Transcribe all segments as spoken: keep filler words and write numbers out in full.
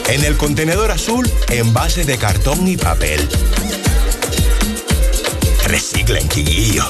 En el contenedor azul, envases de cartón y papel. Reciclen, chiquillo.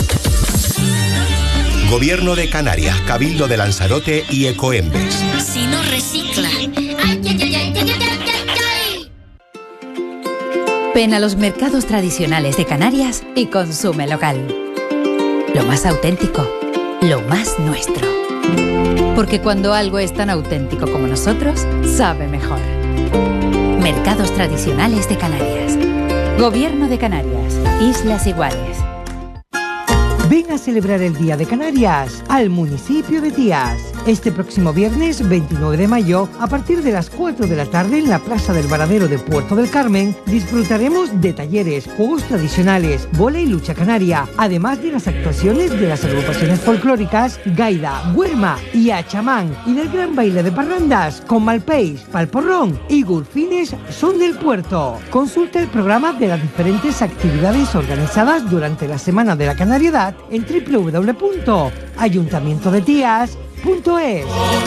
Gobierno de Canarias, Cabildo de Lanzarote y Ecoembes. Si no recicla. Ay, ay, ay, ay, ay, ay, ay. Ven a los mercados tradicionales de Canarias y consume local. Lo más auténtico, lo más nuestro. Porque cuando algo es tan auténtico como nosotros, sabe mejor. Mercados tradicionales de Canarias. Gobierno de Canarias. Islas Iguales. Ven a celebrar el Día de Canarias al municipio de Tías. Este próximo viernes veintinueve de mayo, a partir de las cuatro de la tarde en la Plaza del Varadero de Puerto del Carmen, disfrutaremos de talleres, juegos tradicionales, bola y lucha canaria, además de las actuaciones de las agrupaciones folclóricas Gaida, Huerma y Achamán, y del gran baile de parrandas con Malpeis, Palporrón y Gurfines son del puerto. Consulta el programa de las diferentes actividades organizadas durante la Semana de la Canariedad en doble u doble u doble u punto ayuntamiento de tías punto es.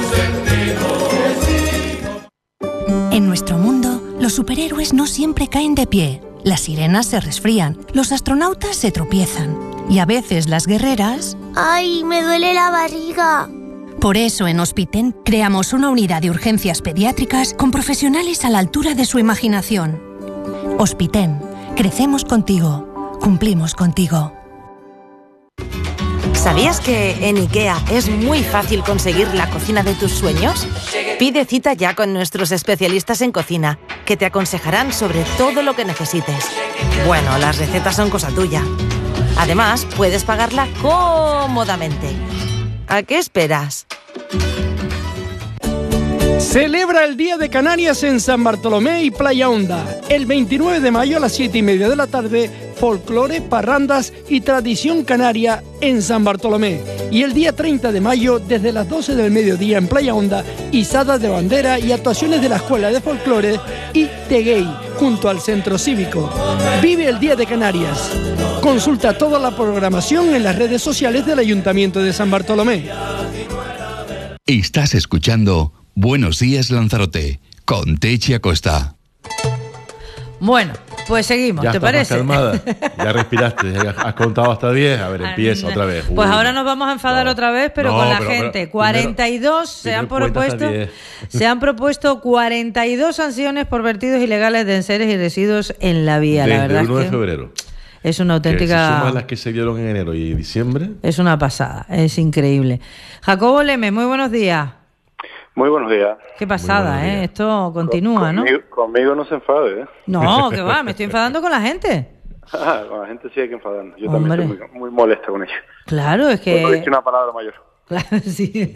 En nuestro mundo, los superhéroes no siempre caen de pie. Las sirenas se resfrían, los astronautas se tropiezan y a veces las guerreras... ¡Ay, me duele la barriga! Por eso en Hospiten creamos una unidad de urgencias pediátricas con profesionales a la altura de su imaginación. Hospiten, crecemos contigo, cumplimos contigo. ¿Sabías que en IKEA es muy fácil conseguir la cocina de tus sueños? Pide cita ya con nuestros especialistas en cocina, que te aconsejarán sobre todo lo que necesites. Bueno, las recetas son cosa tuya. Además, puedes pagarla cómodamente. ¿A qué esperas? Celebra el Día de Canarias en San Bartolomé y Playa Honda. El veintinueve de mayo a las siete y media de la tarde, folclore, parrandas y tradición canaria en San Bartolomé. Y el día treinta de mayo, desde las doce del mediodía en Playa Honda, izadas de bandera y actuaciones de la Escuela de Folclore y Teguey, junto al Centro Cívico. Vive el Día de Canarias. Consulta toda la programación en las redes sociales del Ayuntamiento de San Bartolomé. Estás escuchando Buenos Días Lanzarote, con Techi Acosta. Bueno, pues seguimos, ya ¿te estás parece? Más calmada, ya respiraste, ya has contado hasta diez, a ver, empieza otra vez. Pues Uy. ahora nos vamos a enfadar no. otra vez, pero no, con la pero, gente. pero, cuarenta y dos se han propuesto, se han propuesto cuarenta y dos sanciones por vertidos ilegales de enseres y residuos en la vía. Desde la verdad el uno es de que febrero. Es una auténtica... Que si sumas las que se dieron en enero y diciembre... Es una pasada, es increíble. Jacobo Leme, muy buenos días. Muy buenos días. Qué pasada, ¿eh? Esto continúa, Con, ¿no? Conmigo, conmigo no se enfade, ¿eh? No, que va, me estoy enfadando con la gente. Ah, con la gente sí hay que enfadarnos. Yo Hombre. también estoy muy, muy molesta con ellos. Claro, es que... No he dicho una palabra mayor. Claro, sí.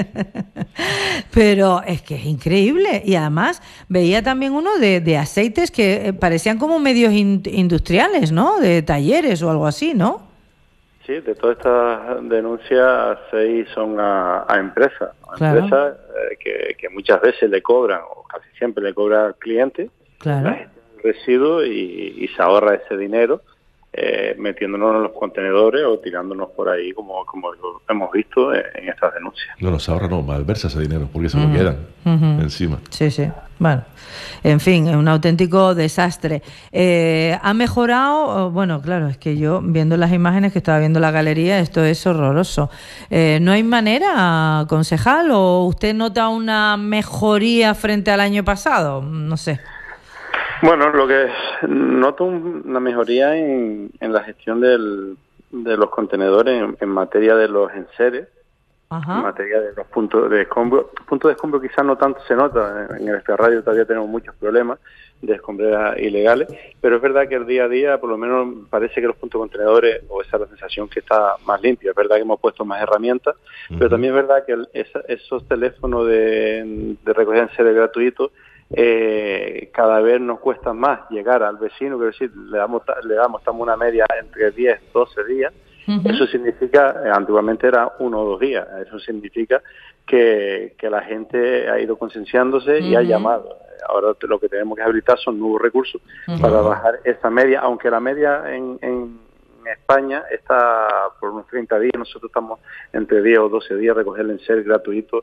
Pero es que es increíble. Y además veía también uno de, de aceites que parecían como medios in, industriales, ¿no? De talleres o algo así, ¿no? Sí, de todas estas denuncias, seis son a, a empresas. A Claro. empresas eh, que, que muchas veces le cobran, o casi siempre le cobra al cliente, Claro. el residuo y, y se ahorra ese dinero eh, metiéndonos en los contenedores o tirándonos por ahí, como, como lo hemos visto en, en estas denuncias. No, no se ahorra, no, malversa ese dinero, porque se Mm. lo quedan Ujú. encima. Sí, sí. Bueno, en fin, es un auténtico desastre. Eh, ¿Ha mejorado? Bueno, claro, es que yo, viendo las imágenes que estaba viendo la galería, esto es horroroso. Eh, ¿No hay manera, concejal, o usted nota una mejoría frente al año pasado? No sé. Bueno, lo que noto un- una mejoría en, en la gestión del, de los contenedores en, en materia de los enseres, en materia de los puntos de escombro. Puntos de escombro quizás no tanto se nota, en el radio todavía tenemos muchos problemas de escombreras ilegales, pero es verdad que el día a día, por lo menos parece que los puntos de contenedores, o esa es la sensación que está más limpio. Es verdad que hemos puesto más herramientas, pero también es verdad que el- esa- esos teléfonos de, de recogida en serie gratuitos eh, cada vez nos cuesta más llegar al vecino, quiero decir, le damos, ta- le damos estamos una media entre diez, doce días. Eso significa, eh, antiguamente era uno o dos días, eso significa que, que la gente ha ido concienciándose y ha Ujú. llamado. Ahora te- lo que tenemos que habilitar son nuevos recursos Ujú. para bajar esa media, aunque la media en, en España está por unos treinta días, nosotros estamos entre diez o doce días recoger el enser gratuito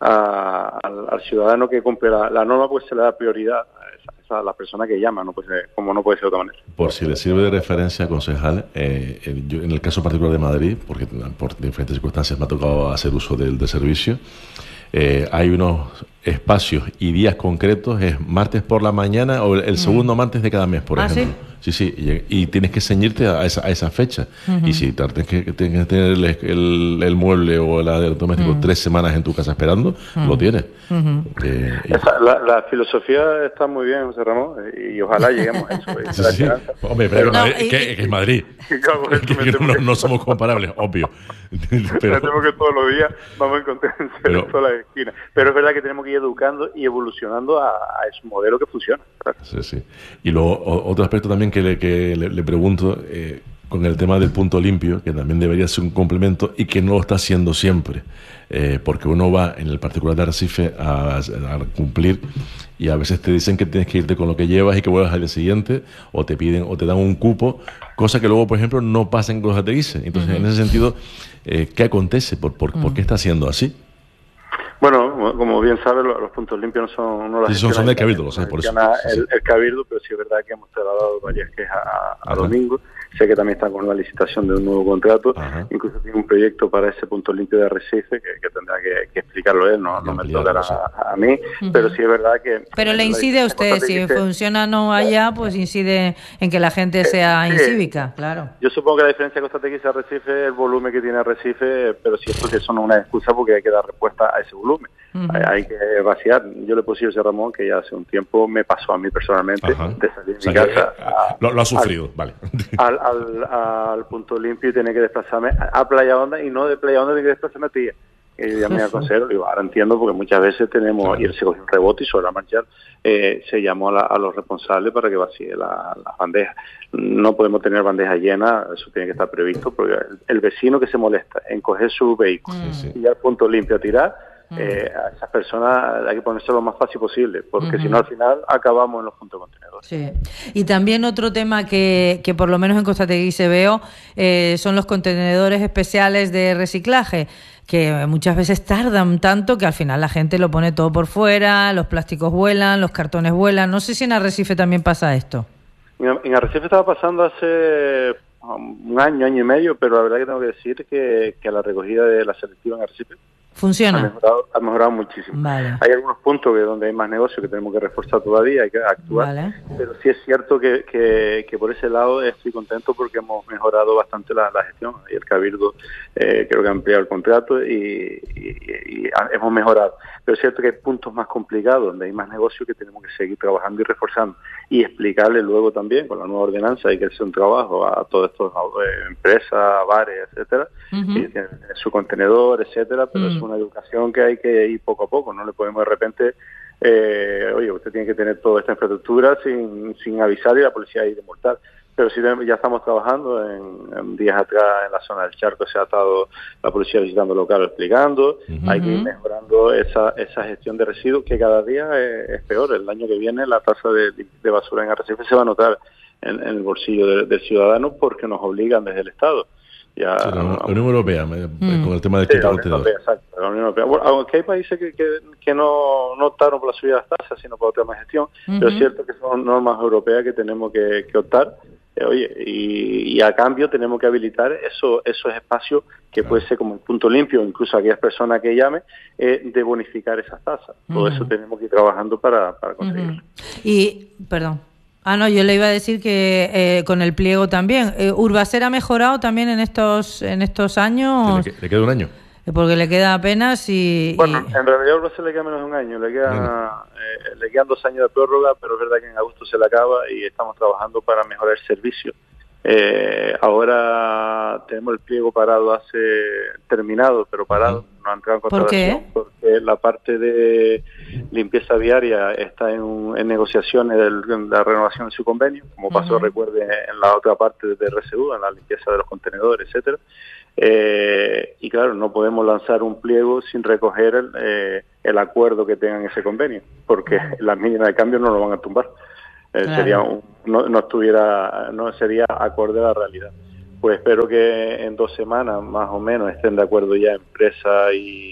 a, al, al ciudadano que cumple la, la norma, pues se le da prioridad a, esa, a la persona que llama, no puede ser, como no puede ser de otra manera. Por si le sirve de referencia, concejal, eh, eh, yo, en el caso particular de Madrid, porque por diferentes circunstancias me ha tocado hacer uso del, del servicio, eh, hay unos espacios y días concretos, es martes por la mañana o el, el segundo mm. martes de cada mes, por ¿Ah, ejemplo. ¿sí? Sí, sí, y, y tienes que ceñirte a esa, a esa fecha. Uh-huh. Y si tienes que, tienes que tener el, el, el mueble o el electrodoméstico uh-huh. tres semanas en tu casa esperando, uh-huh. lo tienes. Uh-huh. Eh, Esa, la, la filosofía está muy bien, José Ramón, y ojalá lleguemos a eso. Sí, sí. Hombre, pero, pero no, Madrid, y, que, que es Madrid. Que, que no, no somos comparables, obvio. Pero tenemos que todos los días vamos a encontrar en pero, todas las esquinas. Pero es verdad que tenemos que ir educando y evolucionando a, a ese modelo que funciona. Claro. Sí, sí. Y luego, otro aspecto también que le, que le, le pregunto, eh, con el tema del punto limpio, que también debería ser un complemento y que no lo está haciendo siempre, eh, porque uno va en el particular de Arrecife a, a cumplir y a veces te dicen que tienes que irte con lo que llevas y que vuelvas al día siguiente, o te piden o te dan un cupo, cosa que luego, por ejemplo, no pasa en Cosateguise. Entonces, uh-huh. en ese sentido, eh, ¿qué acontece? ¿Por, por, uh-huh. ¿por qué está siendo así? Bueno, como bien sabes, los, los puntos limpios no son... No sí, son, son del Cabildo, lo sabes, por eso. El, sí. el Cabildo, pero sí es verdad que hemos trasladado varias quejas a, a Domingo. Sé que también está con la licitación de un nuevo contrato. Ajá. Incluso tiene un proyecto para ese punto limpio de Arrecife que, que tendrá que, que explicarlo él, no, no me tocará a, a mí. Uh-huh. Pero sí es verdad que... Pero le incide a usted, si dice, funciona no allá, pues incide en que la gente sea eh, incívica, eh, claro. Yo supongo que la diferencia de Costateguise a Arrecife es el volumen que tiene Arrecife, pero sí esto que eso no es una excusa porque hay que dar respuesta a ese volumen. Uh-huh. Hay, hay que vaciar. Yo le puse a José Ramón que ya hace un tiempo me pasó a mí personalmente Ajá. de salir de mi o sea, casa. Que, a, lo, lo ha sufrido, al, vale. Al, al, al punto limpio y tener que desplazarme a Playa Honda y no de Playa Honda tener que desplazarme a Tía. Y ya me aconsejero, digo, ahora entiendo porque muchas veces tenemos, claro. y él se cogió un rebote y sobre la marcha eh, se llamó a, la, a los responsables para que vacíe las la bandejas. No podemos tener bandejas llenas, eso tiene que estar previsto, porque el, el vecino que se molesta en coger su vehículo sí, sí. y al punto limpio a tirar, Eh, a esas personas hay que ponerse lo más fácil posible, porque uh-huh. si no al final acabamos en los puntos contenedores. Sí. Y también otro tema que, que por lo menos en Costateguise veo eh, son los contenedores especiales de reciclaje, que muchas veces tardan tanto que al final la gente lo pone todo por fuera, los plásticos vuelan, los cartones vuelan. No sé si en Arrecife también pasa esto. En, en Arrecife estaba pasando hace un año, año y medio, pero la verdad que tengo que decir que, que la recogida de la selectiva en Arrecife funciona. Ha mejorado, ha mejorado muchísimo. Vale. Hay algunos puntos que donde hay más negocio que tenemos que reforzar todavía, hay que actuar. Vale. Pero sí es cierto que, que, que por ese lado estoy contento porque hemos mejorado bastante la, la gestión. Y el Cabildo eh, creo que ha ampliado el contrato y, y, y hemos mejorado. Pero es cierto que hay puntos más complicados donde hay más negocio que tenemos que seguir trabajando y reforzando. Y explicarle luego también con la nueva ordenanza hay que hacer un trabajo a todas estas eh, empresas, bares, etcétera, uh-huh. y tienen su contenedor, etcétera, pero uh-huh. es una educación que hay que ir poco a poco, no le podemos de repente, eh, oye, usted tiene que tener toda esta infraestructura sin, sin avisar y la policía ir de multar. Pero sí ya estamos trabajando, en, en días atrás en la zona del Charco se ha estado la policía visitando local explicando, uh-huh. hay que ir mejorando esa, esa gestión de residuos que cada día es, es peor. El año que viene la tasa de, de basura en Arrecife se va a notar en, en el bolsillo de, del ciudadano porque nos obligan desde el Estado. Ya, sí, la, la Unión Europea, mm. con el tema del sí, la Unión Europea, exacto, la Unión Europea. Bueno, aunque hay países que, que, que no, no optaron por la subida de las tasas, sino por otra gestión, uh-huh. pero es cierto que son normas europeas que tenemos que, que optar. Eh, oye, y, y a cambio tenemos que habilitar eso, esos espacios que claro. puede ser como un punto limpio, incluso aquellas personas que llamen, eh, de bonificar esas tasas. Uh-huh. Todo eso tenemos que ir trabajando para, para conseguirlo. Uh-huh. Y, perdón. Ah, no, yo le iba a decir que eh, con el pliego también. Eh, ¿Urbaser ha mejorado también en estos en estos años? ¿Le, le queda un año? Porque le queda apenas y... Bueno, y... en realidad a Urbaser le queda menos de un año, le, queda, eh, le quedan dos años de prórroga, pero es verdad que en agosto se le acaba y estamos trabajando para mejorar el servicio. Eh, ahora tenemos el pliego parado hace terminado, pero parado, no ha entrado en contratación. ¿Por qué? Porque la parte de limpieza viaria está en, en negociaciones del, de la renovación de su convenio, como pasó, uh-huh. recuerde, en la otra parte de R S U, en la limpieza de los contenedores, etcétera. Eh, y claro, no podemos lanzar un pliego sin recoger el, eh, el acuerdo que tengan ese convenio, porque uh-huh. las mínimas de cambio no lo van a tumbar. Eh, claro. sería un, no, no estuviera no sería acorde a la realidad. Pues espero que en dos semanas más o menos estén de acuerdo ya empresa y,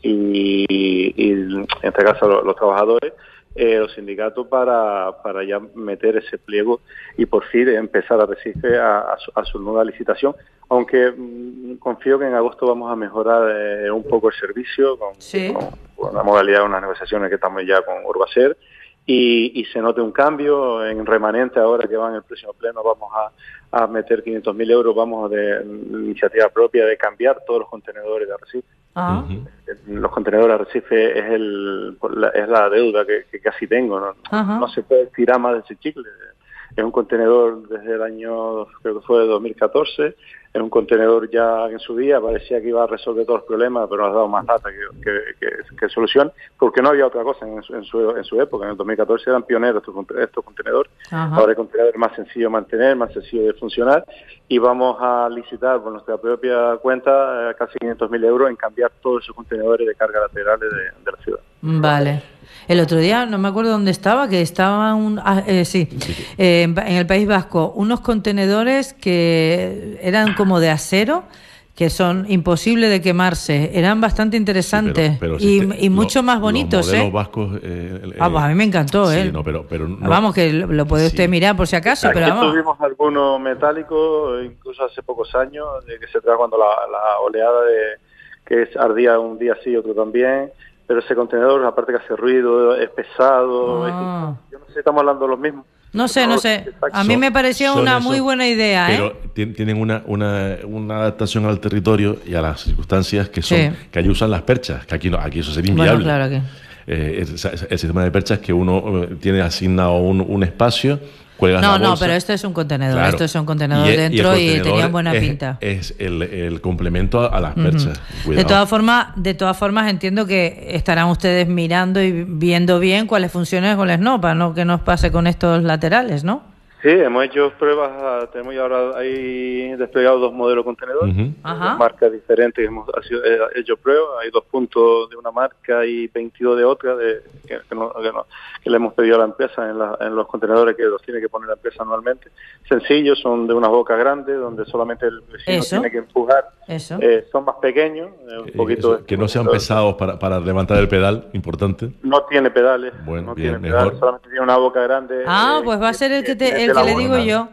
y, y en este caso los, los trabajadores, eh, los sindicatos, para, para ya meter ese pliego y por fin empezar a Arrecife a, a, su, a su nueva licitación, aunque mmm, confío que en agosto vamos a mejorar eh, un poco el servicio con, sí. con, con la modalidad de unas negociaciones que estamos ya con Urbacer. Y, y se note un cambio en remanente. Ahora que va en el próximo pleno vamos a, a meter quinientos mil euros, vamos de, de iniciativa propia de cambiar todos los contenedores de Arrecife. Ah. Los contenedores de Arrecife es el la, es la deuda que, que casi tengo, ¿no? No se puede tirar más de ese chicle. Es un contenedor desde el año, creo que fue de dos mil catorce, es un contenedor ya en su día parecía que iba a resolver todos los problemas, pero ha dado más data que, que, que, que solución, porque no había otra cosa en su, en su, en su época. En el dos mil catorce eran pioneros estos, estos contenedores. Ajá. Ahora el contenedor es más sencillo de mantener, más sencillo de funcionar, y vamos a licitar por nuestra propia cuenta eh, casi quinientos mil euros en cambiar todos esos contenedores de carga laterales de, de la ciudad. Vale. El otro día, no me acuerdo dónde estaba, que estaba un, ah, eh, sí, eh, en el País Vasco, unos contenedores que eran como de acero, que son imposibles de quemarse, eran bastante interesantes, sí, pero, pero y, si te, y mucho lo, más bonitos, los modelos ¿eh? vascos, eh, eh, ah, pues a mí me encantó, sí, ¿eh? No, pero, pero no, vamos, que lo, lo puede usted sí. mirar por si acaso, Aquí pero vamos. Tuvimos algunos metálicos, incluso hace pocos años, de que se trae cuando la, la oleada de que es, ardía un día sí, otro también. Pero ese contenedor, aparte que hace ruido, es pesado, ah. es, yo no sé, estamos hablando de los mismos. No sé, no sé. A mí me pareció una muy buena idea, pero ¿eh? Pero tienen una, una, una adaptación al territorio y a las circunstancias que son, sí. que allí usan las perchas, que aquí no, aquí eso sería inviable. Bueno, claro que. Eh, el, el sistema de perchas que uno tiene asignado un, un espacio. No, no, pero esto es un contenedor, claro. Esto es un contenedor y, dentro y, y tenía buena es, pinta. Es el, el complemento a las perchas. Uh-huh. De todas formas, de todas formas entiendo que estarán ustedes mirando y viendo bien cuáles funcionan y cuáles no, para no que nos pase con estos laterales, ¿no? Sí, hemos hecho pruebas, tenemos ya ahora ahí desplegados dos modelos contenedores, uh-huh. dos marcas diferentes, hemos hecho pruebas, hay dos puntos de una marca y veintidós de otra, de, que, que, no, que, no, que le hemos pedido a la empresa en, la, en los contenedores que los tiene que poner la empresa anualmente. Sencillos, son de unas bocas grandes, donde solamente el vecino Eso. tiene que empujar. Eso. Eh, son más pequeños, eh, un poquito... Eso, que no sean pesados para, para levantar el pedal, importante. No tiene pedales, bueno, no bien, tiene pedales, mejor. solamente tiene una boca grande. Ah, eh, pues va a ser el que, te, que el que le digo yo.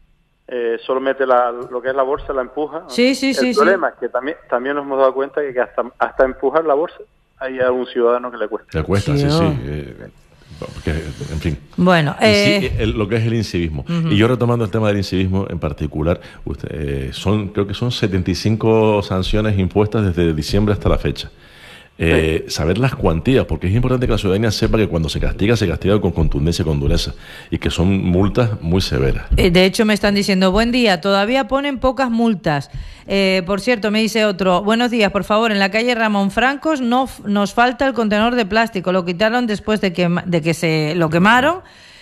Eh, solo mete la, lo que es la bolsa, la empuja. Sí, sí, el sí. El problema sí. es que también también nos hemos dado cuenta que hasta, hasta empujar la bolsa hay algún ciudadano que le cuesta. Le cuesta, sí, sí. sí. Eh, porque, en fin. Bueno, eh... sí, el, lo que es el incivismo. Uh-huh. Y yo retomando el tema del incivismo en particular, usted, eh, son creo que son setenta y cinco sanciones impuestas desde diciembre hasta la fecha. Eh, sí. Saber las cuantías, porque es importante que la ciudadanía sepa que cuando se castiga, se castiga con contundencia y con dureza, y que son multas muy severas. Eh, de hecho, me están diciendo, buen día, todavía ponen pocas multas. Eh, por cierto, me dice otro, buenos días, por favor, en la calle Ramón Francos no nos falta el contenedor de plástico, lo quitaron después de que, de que se lo quemaron,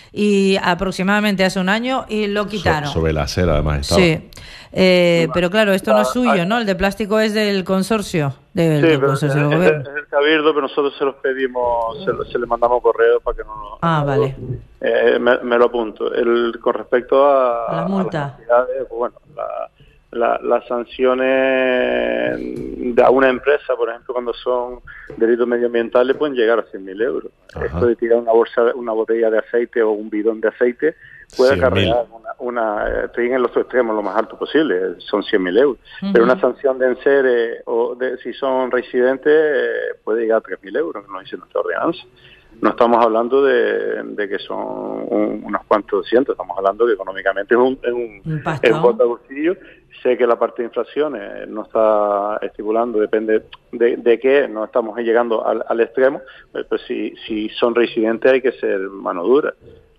y aproximadamente hace un año, y lo quitaron. So, sobre la acera, además, estaba. Sí. Eh, pero claro, esto no es suyo, ¿no? El de plástico es del consorcio. Del, sí, del pero consorcio es, del gobierno. es el cabildo, pero nosotros se los pedimos, se, se le mandamos correo para que no... Ah, no vale. Eh, me, me lo apunto. El, con respecto a... A la multa. A las pues bueno, la, la, las sanciones de a una empresa, por ejemplo, cuando son delitos medioambientales, pueden llegar a cien mil euros. Ajá. Esto de tirar una bolsa, una botella de aceite o un bidón de aceite puede acarrear una, una eh, estoy en los extremos lo más alto posible, son cien mil euros. Uh-huh. Pero una sanción de enseres o de, si son residentes eh, puede llegar a tres mil euros, que nos dice nuestra ordenanza. No estamos hablando de, de que son un, unos cuantos cientos, estamos hablando que económicamente es un, es un, un es un bota de bolsillo. Sé que la parte de infracciones no está estipulando, depende de, de qué, no estamos llegando al, al extremo, pero si, si son residentes hay que ser mano dura.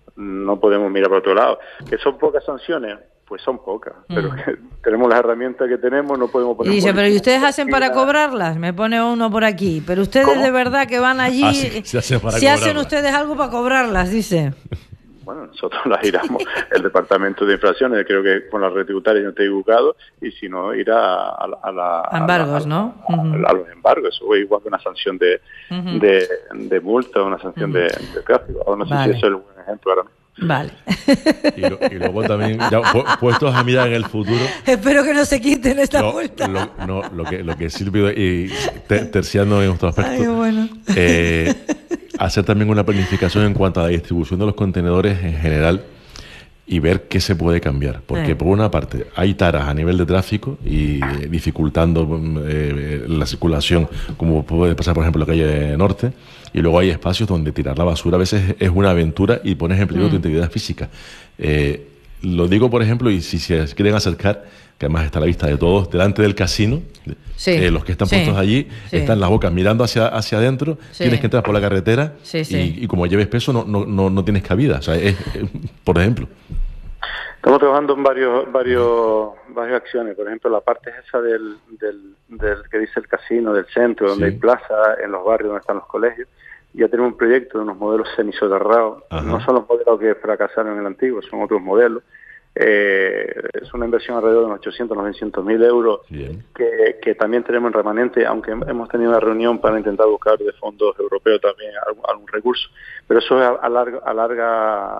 No podemos mirar por otro lado. ¿Que son pocas sanciones? Pues son pocas, mm. pero que tenemos las herramientas que tenemos, no podemos poner... Y dice, pero ¿y ustedes hacen para cobrarlas? Me pone uno por aquí. Pero ustedes ¿Cómo? de verdad que van allí... Ah, sí, se hacen para si hacen ustedes algo para cobrarlas, dice. Bueno, nosotros las giramos. El Departamento de Infracciones, creo que con la red tributaria no está equivocado, y si no, irá a, a, a la... A embargos, a la, ¿no? A, a, a los embargos, eso es igual que una sanción de, uh-huh. de, de multa, una sanción uh-huh. de, de tráfico. O no sé vale. si eso es el buen ejemplo ahora mismo. Vale. Y, lo, y luego también, ya pu puestos a mirar en el futuro... Espero que no se quiten esta lo, vuelta. Lo, no, lo que, lo que Silvio, y te, terciando en otro aspecto, Ay, bueno. eh, hacer también una planificación en cuanto a la distribución de los contenedores en general y ver qué se puede cambiar. Porque eh. por una parte hay taras a nivel de tráfico y eh, dificultando eh, la circulación, como puede pasar por ejemplo en la calle Norte, y luego hay espacios donde tirar la basura a veces es una aventura y pones en peligro mm. tu integridad física. Eh, lo digo por ejemplo, y si se quieren acercar, que además está a la vista de todos, delante del casino, sí. eh, los que están sí. puestos allí, sí. están las bocas mirando hacia, hacia adentro, sí. tienes que entrar por la carretera sí, sí. Y, y como lleves peso no, no, no, no tienes cabida, o sea, es, es, por ejemplo. Estamos trabajando en varios, varios, varias acciones, por ejemplo, la parte esa del, del, del que dice el casino, del centro, donde sí. hay plaza, en los barrios donde están los colegios. Ya tenemos un proyecto de unos modelos semisoterrados, no son los modelos que fracasaron en el antiguo, son otros modelos. Eh, es una inversión alrededor de unos ochocientos, novecientos mil euros que, que también tenemos en remanente, aunque hemos tenido una reunión para intentar buscar de fondos europeos también algún, algún recurso, pero eso es a, a larga, a, larga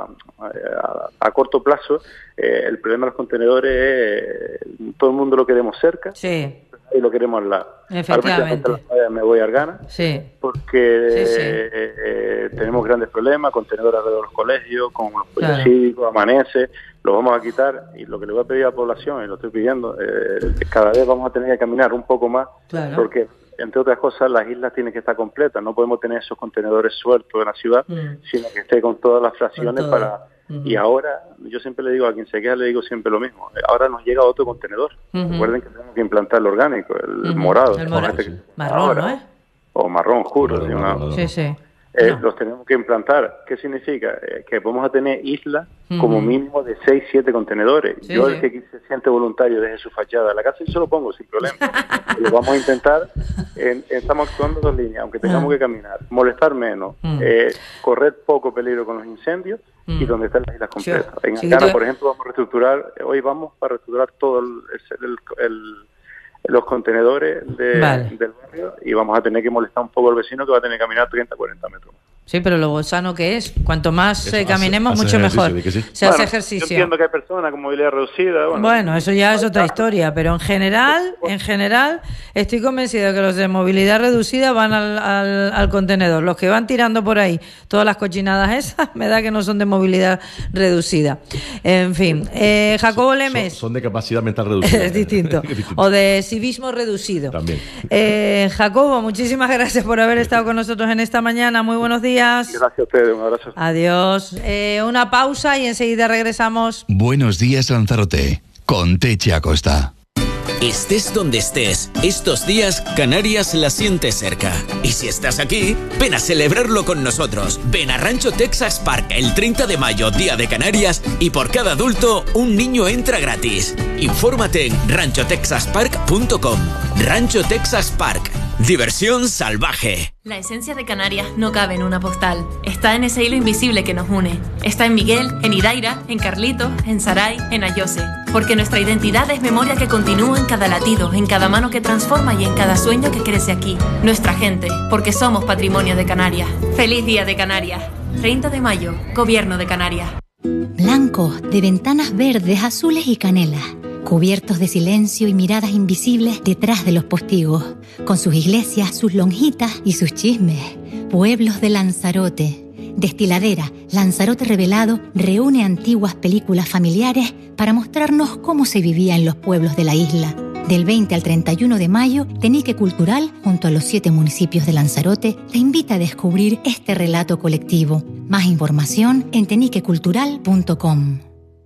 a, a corto plazo. Eh, el problema de los contenedores eh, todo el mundo lo queremos cerca sí. y lo queremos al lado. Efectivamente. Me voy a Argana sí. porque sí, sí. Eh, eh, tenemos grandes problemas, contenedores alrededor de los colegios, con los claro. cívicos, amanece, los vamos a quitar y lo que le voy a pedir a la población, y lo estoy pidiendo, eh, cada vez vamos a tener que caminar un poco más claro. porque entre otras cosas las islas tienen que estar completas, no podemos tener esos contenedores sueltos en la ciudad, mm. sino que esté con todas las fracciones para... Uh-huh. Y ahora, yo siempre le digo a quien se queda, le digo siempre lo mismo, ahora nos llega otro contenedor. Uh-huh. Recuerden que tenemos que implantar el orgánico, el uh-huh. morado. El morado. Este marrón, ahora, ¿no es? O marrón, juro. Marrón, ¿sí? marrón, marrón. Sí, sí. Eh, no. Los tenemos que implantar. ¿Qué significa? Eh, que vamos a tener islas uh-huh. como mínimo de seis, siete contenedores. Sí, yo, sí. el que se siente voluntario desde su fachada de la casa, yo se lo pongo sin problema. Lo vamos a intentar. En, estamos actuando dos líneas, aunque tengamos uh-huh. que caminar, molestar menos, uh-huh. eh, correr poco peligro con los incendios uh-huh. y donde están las islas completas. Sí. En Argana, sí, por ejemplo, vamos a reestructurar, hoy vamos para reestructurar todo el, el, el, los contenedores de, vale. del barrio, y vamos a tener que molestar un poco al vecino que va a tener que caminar treinta, cuarenta metros. Sí, pero lo sano que es, cuanto más eh, caminemos, hace, hace mucho mejor. Sí. Se bueno, hace ejercicio. Yo entiendo que hay personas con movilidad reducida. Bueno, bueno eso ya es otra historia, pero en general, en general, estoy convencido de que los de movilidad reducida van al, al, al contenedor. Los que van tirando por ahí todas las cochinadas esas, me da que no son de movilidad reducida. En fin, eh, Jacobo son, Lemes. Son, son de capacidad mental reducida. Es distinto. O de civismo reducido. También. Eh, Jacobo, muchísimas gracias por haber estado con nosotros en esta mañana. Muy buenos días. Gracias a ustedes, un abrazo. Adiós. Eh, una pausa y enseguida regresamos. Buenos días, Lanzarote, con Techi Acosta. Estés donde estés, estos días Canarias la siente cerca. Y si estás aquí, ven a celebrarlo con nosotros. Ven a Rancho Texas Park el treinta de mayo, Día de Canarias, y por cada adulto, un niño entra gratis. Infórmate en rancho texas park punto com. Rancho Texas Park. Diversión salvaje. La esencia de Canarias no cabe en una postal. Está en ese hilo invisible que nos une. Está en Miguel, en Idaira, en Carlitos, en Saray, en Ayose. Porque nuestra identidad es memoria que continúa en cada latido, en cada mano que transforma y en cada sueño que crece aquí. Nuestra gente, porque somos patrimonio de Canarias. ¡Feliz Día de Canarias! treinta de mayo, Gobierno de Canarias. Blancos, de ventanas verdes, azules y canela. Cubiertos de silencio y miradas invisibles detrás de los postigos, con sus iglesias, sus lonjitas y sus chismes. Pueblos de Lanzarote. Destiladera Lanzarote Revelado reúne antiguas películas familiares para mostrarnos cómo se vivía en los pueblos de la isla. Del veinte al treinta y uno de mayo, Tenique Cultural, junto a los siete municipios de Lanzarote, te invita a descubrir este relato colectivo. Más información en tenique cultural punto com.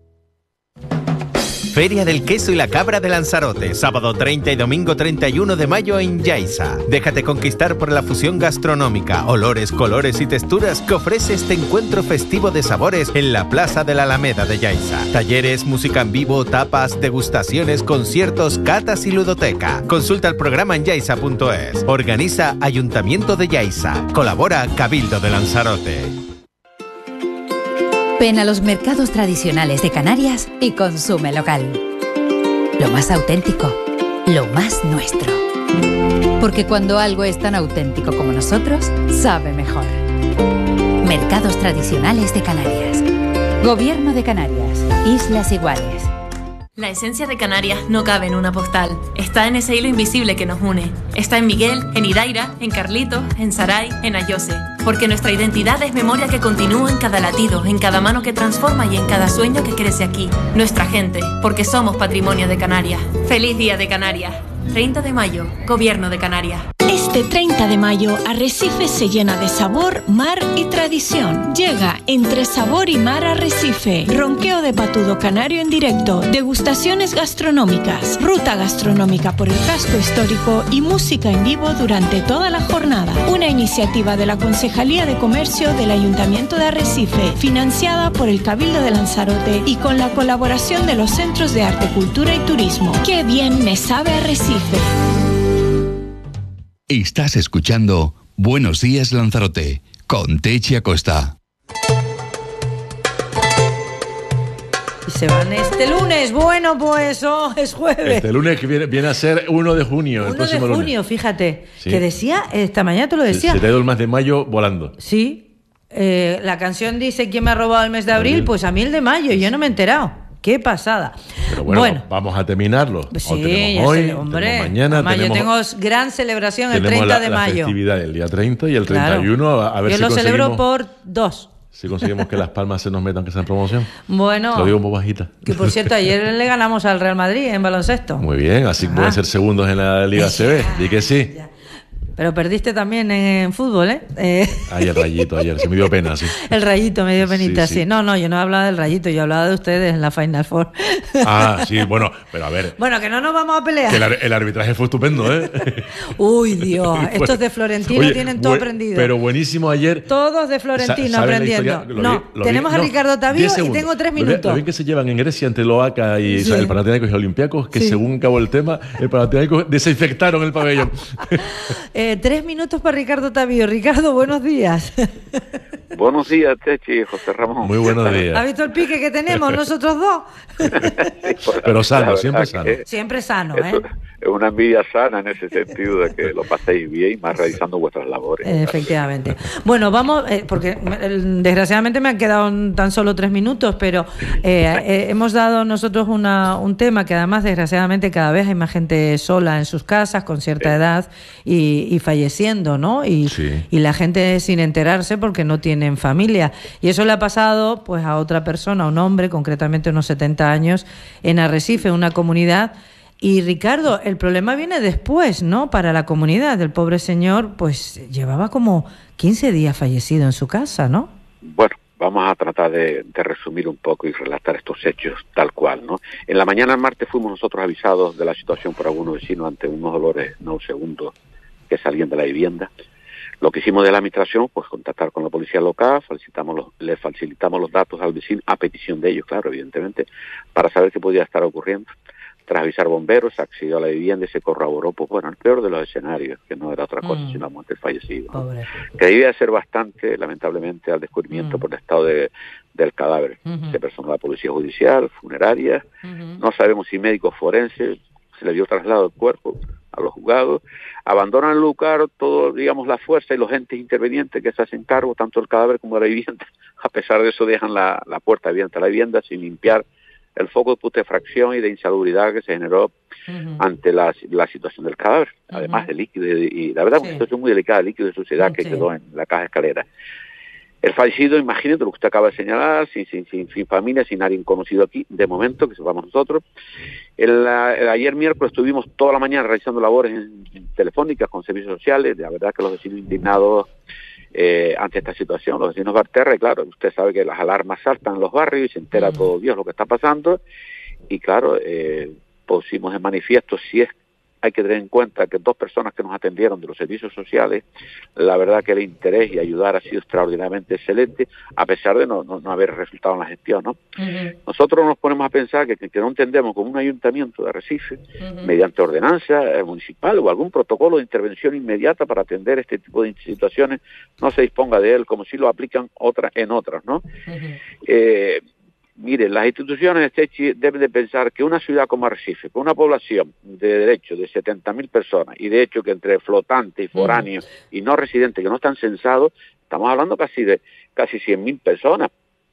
Feria del Queso y la Cabra de Lanzarote, sábado treinta y domingo treinta y uno de mayo en Yaiza. Déjate conquistar por la fusión gastronómica, olores, colores y texturas que ofrece este encuentro festivo de sabores en la Plaza de la Alameda de Yaiza. Talleres, música en vivo, tapas, degustaciones, conciertos, catas y ludoteca. Consulta el programa en yaiza punto es. Organiza Ayuntamiento de Yaiza. Colabora Cabildo de Lanzarote. Ven a los mercados tradicionales de Canarias y consume local. Lo más auténtico, lo más nuestro. Porque cuando algo es tan auténtico como nosotros, sabe mejor. Mercados tradicionales de Canarias. Gobierno de Canarias. Islas Iguales. La esencia de Canarias no cabe en una postal. Está en ese hilo invisible que nos une. Está en Miguel, en Idaira, en Carlitos, en Saray, en Ayose. Porque nuestra identidad es memoria que continúa en cada latido, en cada mano que transforma y en cada sueño que crece aquí. Nuestra gente, porque somos patrimonio de Canarias. ¡Feliz Día de Canarias! treinta de mayo, Gobierno de Canarias. Este treinta de mayo, Arrecife se llena de sabor, mar y tradición. Llega Entre Sabor y Mar Arrecife. Ronqueo de patudo canario en directo, degustaciones gastronómicas, ruta gastronómica por el casco histórico y música en vivo durante toda la jornada. Una iniciativa de la Concejalía de Comercio del Ayuntamiento de Arrecife, financiada por el Cabildo de Lanzarote y con la colaboración de los Centros de Arte, Cultura y Turismo. ¡Qué bien me sabe Arrecife! Estás escuchando Buenos Días Lanzarote con Techi Acosta. Y se van este lunes. Bueno, pues oh, es jueves. Este lunes que viene, viene a ser uno de junio. uno el próximo de junio, lunes. Fíjate. Sí. Que decía, esta mañana te lo decía. Se te ha ido el mes de mayo volando. Sí. Eh, la canción dice ¿quién me ha robado el mes de abril? Pues a mí el de mayo. Yo no me he enterado. ¡Qué pasada! Pero bueno, bueno, vamos a terminarlo. sí, o tenemos ya hoy, sé, hombre. tenemos mañana. Además, tenemos, yo tengo gran celebración el tenemos treinta la, de la mayo. festividad el día treinta y el Claro. treinta y uno. A, a ver yo si lo conseguimos, celebro por dos. si conseguimos que Las Palmas se nos metan, que sea en promoción. Bueno. Lo digo un poco bajita. Que por cierto, ayer le ganamos al Real Madrid en baloncesto. Muy bien, así Ah. pueden ser segundos en la Liga C B. Di que sí. Pero perdiste también en fútbol, ¿eh? eh Ay, el rayito ayer, se me dio pena, sí. el rayito me dio penita, Sí, sí, sí. No, no, yo no hablaba del rayito, yo hablaba de ustedes en la Final Four. Ah, sí, bueno, pero a ver. Bueno, que no nos vamos a pelear. Que el, ar- el arbitraje fue estupendo, ¿eh? Uy, Dios, estos de Florentino Oye, tienen todo buen- aprendido. Pero buenísimo ayer. Todos de Florentino Sa- ¿saben la aprendiendo. historia? Lo No, vi- lo vi- tenemos a no, Ricardo Tavío diez y segundos. tengo tres Lo vi- minutos. Lo bien que se llevan en Grecia entre el Oaxaca y Sí. o sea, el Panathinaikos y Olympiacos, que Sí. según acabó el tema, el Panathinaikos desinfectaron el pabellón. Eh, tres minutos para Ricardo Tavío. Ricardo, buenos días. Buenos días, Techi, José Ramón. Muy buenos ¿Has días. visto el pique que tenemos nosotros dos? Pero sano, La siempre verdad sano. que Siempre sano, es, ¿eh? es una envidia sana en ese sentido de que lo paséis bien, más realizando vuestras labores. Efectivamente. Bueno, vamos, eh, porque eh, desgraciadamente me han quedado tan solo tres minutos, pero eh, eh, hemos dado nosotros una, un tema que además desgraciadamente cada vez hay más gente sola en sus casas con cierta edad y, y falleciendo, ¿no? Y, Sí. y la gente sin enterarse porque no tienen familia. Y eso le ha pasado pues a otra persona, a un hombre, concretamente unos setenta años, en Arrecife, una comunidad. Y Ricardo, el problema viene después, ¿no? Para la comunidad. El pobre señor, pues llevaba como quince días fallecido en su casa, ¿no? Bueno, vamos a tratar de, de resumir un poco y relatar estos hechos tal cual, ¿no? En la mañana del martes fuimos nosotros avisados de la situación por algunos vecinos ante unos dolores nauseabundos que salían de la vivienda. Lo que hicimos de la administración, pues contactar con la policía local, facilitamos los, le facilitamos los datos al vecino, a petición de ellos, claro, evidentemente, para saber qué podía estar ocurriendo. Tras avisar bomberos, se accedió a la vivienda y se corroboró, pues bueno, el peor de los escenarios, que no era otra cosa, Mm. sino la muerte del fallecido, ¿no? Pobre. Que debía ser bastante, lamentablemente, al descubrimiento Mm. por el estado de, del cadáver. Ujú. Se personó la policía judicial, funeraria, Ujú. no sabemos si médicos forenses, se le dio traslado del cuerpo a los juzgados, abandonan el lugar todo, digamos, la fuerza y los entes intervenientes que se hacen cargo, tanto del cadáver como de la vivienda. A pesar de eso dejan la, la puerta abierta a la vivienda sin limpiar el foco de putrefacción y de insalubridad que se generó Ujú. ante la, la situación del cadáver, además de líquido y, y la verdad Sí. una situación muy delicada, líquido de suciedad que Sí. quedó en la caja escalera. El fallecido, imagínate lo que usted acaba de señalar, sin, sin, sin, sin familia, sin nadie conocido aquí, de momento, que sepamos nosotros. El, el, ayer miércoles estuvimos toda la mañana realizando labores en, en telefónicas con servicios sociales, la verdad que los vecinos indignados eh, ante esta situación, los vecinos Barterra, y claro, usted sabe que las alarmas saltan en los barrios y se entera Mm. todo Dios lo que está pasando, y claro, eh, pusimos en manifiesto si es hay que tener en cuenta que dos personas que nos atendieron de los servicios sociales, la verdad que el interés y ayudar ha sido extraordinariamente excelente, a pesar de no, no, no haber resultado en la gestión, ¿no? Ujú. Nosotros nos ponemos a pensar que, que no entendemos como un ayuntamiento de Arrecife, Ujú. mediante ordenanza eh, municipal o algún protocolo de intervención inmediata para atender este tipo de situaciones, no se disponga de él como si lo aplican otras en otras, ¿no? Ujú. Eh, Mire, las instituciones Techi, deben de pensar que una ciudad como Arrecife, con una población de derecho de setenta mil personas, y de hecho que entre flotantes y foráneos mm. y no residentes que no están censados, estamos hablando casi de casi cien mil personas.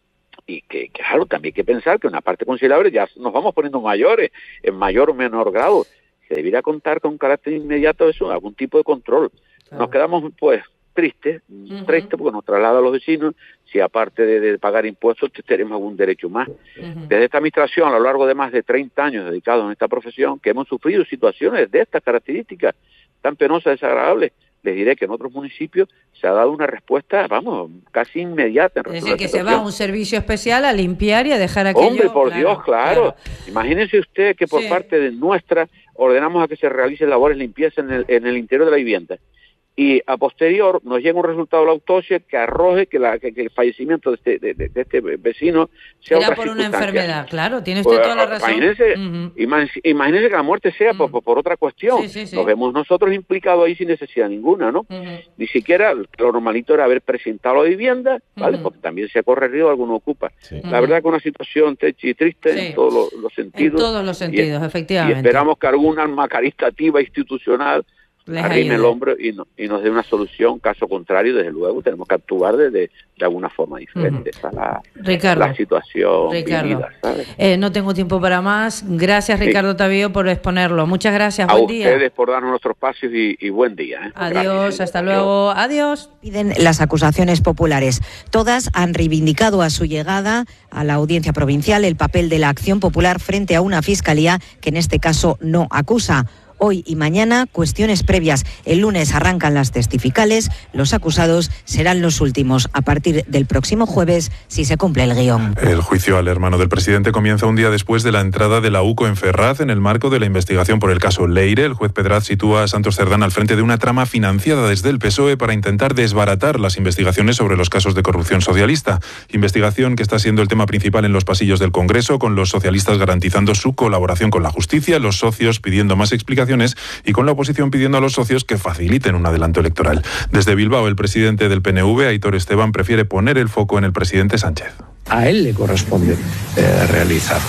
y que, claro, también hay que pensar que una parte considerable ya nos vamos poniendo mayores, en mayor o menor grado. Se debería contar con carácter inmediato eso, algún tipo de control. Claro. Nos quedamos, pues, tristes, uh-huh. tristes porque nos traslada a los vecinos, si aparte de, de pagar impuestos tenemos algún derecho más. Uh-huh. Desde esta administración, a lo largo de más de treinta años dedicados en esta profesión, que hemos sufrido situaciones de estas características tan penosas, desagradables, les diré que en otros municipios se ha dado una respuesta, vamos, casi inmediata. En es decir, que se va a un servicio especial a limpiar y a dejar aquello... Hombre, por claro, Dios, claro. claro. Imagínense usted que por sí. parte de nuestra ordenamos a que se realicen labores de limpieza en el, en el interior de la vivienda. Y a posterior nos llega un resultado de la autopsia que arroje que, la, que, que el fallecimiento de este, de, de, de este vecino sea Era otra por una circunstancia. enfermedad, claro, tiene usted pues, toda la razón. Imagínese, uh-huh. imagínese que la muerte sea uh-huh. por, por otra cuestión. Sí, sí, sí. Nos vemos nosotros implicados ahí sin necesidad ninguna, ¿no? Uh-huh. Ni siquiera lo normalito era haber presentado la vivienda, ¿vale? Uh-huh. Porque también se corre riesgo, alguno ocupa. Sí. La uh-huh. verdad que una situación triste sí. en todos los, los sentidos. En todos los sentidos, y, efectivamente. Y esperamos que alguna alma caritativa institucional arrime el hombro y, no, y nos dé una solución. Caso contrario, desde luego, tenemos que actuar de, de, de alguna forma diferente. Uh-huh. Esa es la, Ricardo, la situación Ricardo, vivida, ¿sabes? Eh, no tengo tiempo para más. Gracias, Ricardo sí. Tavío, por exponerlo. Muchas gracias. A buen ustedes día. ustedes por darnos nuestros espacios y, y buen día. ¿eh? Adiós, gracias. hasta luego. Adiós. Piden las acusaciones populares. Todas han reivindicado a su llegada a la audiencia provincial el papel de la acción popular frente a una fiscalía que en este caso no acusa. Hoy y mañana, cuestiones previas. El lunes arrancan las testificales. Los acusados serán los últimos a partir del próximo jueves, si se cumple el guión. El juicio al hermano del presidente comienza un día después de la entrada de la U C O en Ferraz en el marco de la investigación por el caso Leire. El juez Pedraz sitúa a Santos Cerdán al frente de una trama financiada desde el P S O E para intentar desbaratar las investigaciones sobre los casos de corrupción socialista. Investigación que está siendo el tema principal en los pasillos del Congreso, con los socialistas garantizando su colaboración con la justicia, los socios pidiendo más explicaciones y con la oposición pidiendo a los socios que faciliten un adelanto electoral. Desde Bilbao, el presidente del P N V, Aitor Esteban, prefiere poner el foco en el presidente Sánchez. A él le corresponde eh, realizarlo.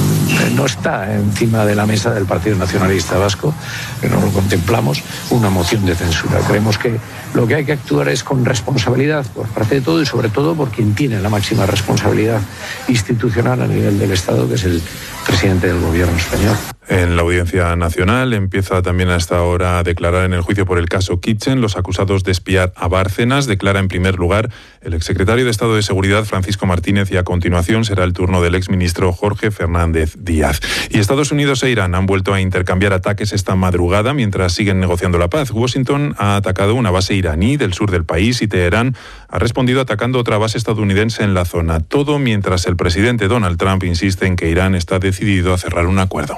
No está encima de la mesa del Partido Nacionalista Vasco, que no lo contemplamos, una moción de censura. Creemos que lo que hay que actuar es con responsabilidad por parte de todo y sobre todo por quien tiene la máxima responsabilidad institucional a nivel del Estado, que es el presidente del gobierno español. En la Audiencia Nacional empieza también a esta hora a declarar en el juicio por el caso Kitchen los acusados de espiar a Bárcenas. Declara en primer lugar el exsecretario de Estado de Seguridad Francisco Martínez y a continuación será el turno del exministro Jorge Fernández Díaz. Y Estados Unidos e Irán han vuelto a intercambiar ataques esta madrugada mientras siguen negociando la paz. Washington ha atacado una base iraní del sur del país y Teherán ha respondido atacando otra base estadounidense en la zona. Todo mientras el presidente Donald Trump insiste en que Irán está decidido a cerrar un acuerdo.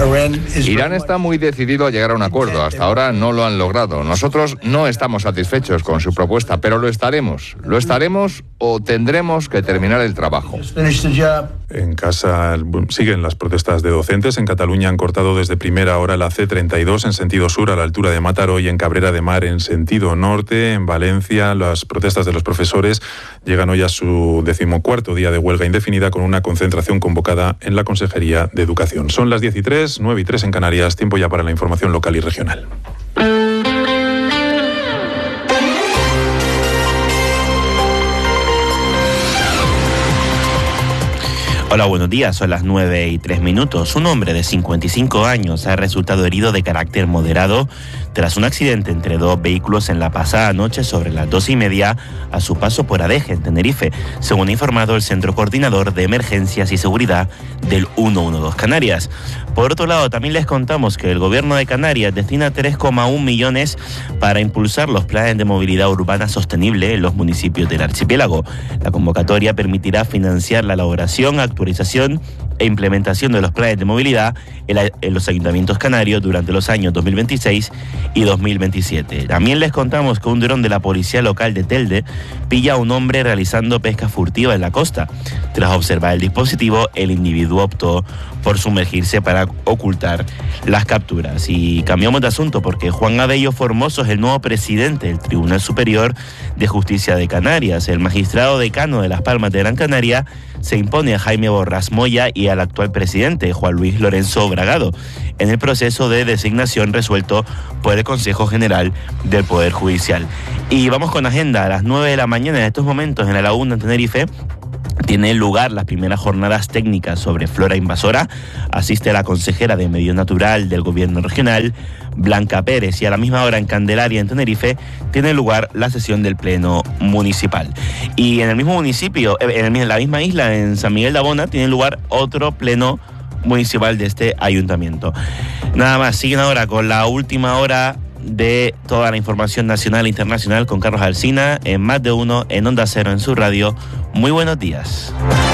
Irán está muy decidido a llegar a un acuerdo. Hasta ahora no lo han logrado. Nosotros no estamos satisfechos con su propuesta, pero lo estaremos. Lo estaremos o tendremos que terminar el trabajo. En casa siguen las protestas de docentes. En Cataluña han cortado desde primera hora la C treinta y dos en sentido sur a la altura de Mataró y en Cabrera de Mar en sentido norte. En Valencia las protestas de los profesores llegan hoy a su decimocuarto día de huelga indefinida con una concentración convocada en la Consejería de Educación. Son las diez y tres, nueve y tres en Canarias. Tiempo ya para la información local y regional. Hola, buenos días. Son las nueve y tres minutos. Un hombre de cincuenta y cinco años ha resultado herido de carácter moderado tras un accidente entre dos vehículos en la pasada noche sobre las dos y media a su paso por Adeje, en Tenerife, según ha informado el Centro Coordinador de Emergencias y Seguridad del ciento doce Canarias. Por otro lado, también les contamos que el Gobierno de Canarias destina tres coma uno millones para impulsar los planes de movilidad urbana sostenible en los municipios del archipiélago. La convocatoria permitirá financiar la elaboración, actualización e implementación de los planes de movilidad en, la, en los ayuntamientos canarios durante los años dos mil veintiséis y dos mil veintisiete. También les contamos que un dron de la policía local de Telde pilla a un hombre realizando pesca furtiva en la costa. Tras observar el dispositivo, el individuo optó por sumergirse para ocultar las capturas. Y cambiamos de asunto porque Juan Abello Formoso es el nuevo presidente del Tribunal Superior de Justicia de Canarias. El magistrado decano de Las Palmas de Gran Canaria se impone a Jaime Borrás Moya y al actual presidente, Juan Luis Lorenzo Bragado, en el proceso de designación resuelto por el Consejo General del Poder Judicial. Y vamos con agenda a las nueve de la mañana en estos momentos en la Laguna, en Tenerife. tienen lugar las primeras jornadas técnicas sobre flora invasora. Asiste la consejera de Medio Natural del Gobierno Regional, Blanca Pérez, y a la misma hora en Candelaria, en Tenerife, tiene lugar la sesión del Pleno Municipal. Y en el mismo municipio, en, el, en la misma isla, en San Miguel de Abona, tiene lugar otro Pleno Municipal de este ayuntamiento. Nada más, siguen ahora con la última hora de toda la información nacional e internacional con Carlos Alsina en Más de Uno, en Onda Cero, en su radio. Muy buenos días.